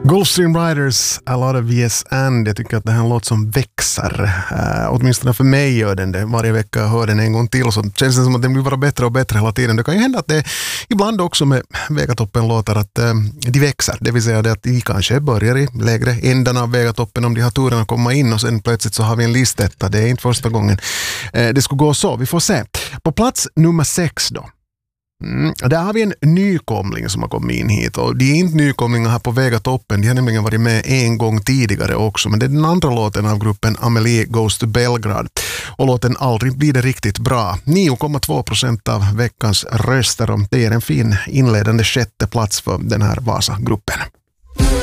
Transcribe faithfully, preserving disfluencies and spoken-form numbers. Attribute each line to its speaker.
Speaker 1: Gulfstream Riders, A Lot of Yes And. Jag tycker att det här är en låt som växer. Uh, åtminstone för mig gör den det. Varje vecka jag hör den en gång till så känns det som att den blir bara bättre och bättre hela tiden. Det kan ju hända att det ibland också med Vegatoppen låtar att uh, de växer. Det vill säga det att de kanske börjar i lägre ändan av Vegatoppen om de har turen att komma in och sen plötsligt så har vi en listetta. Det är inte första gången uh, det skulle gå så. Vi får se. På plats nummer sex då. Mm. Där har vi en nykomling som har kommit in hit och de är inte nykomlingar här på Vegatoppen, de har nämligen varit med en gång tidigare också, men det är den andra låten av gruppen Amelie Goes to Belgrade och låten Aldrig blir det riktigt bra. nio komma två procent av veckans röster och det är en fin inledande sjätte plats för den här Vasa-gruppen.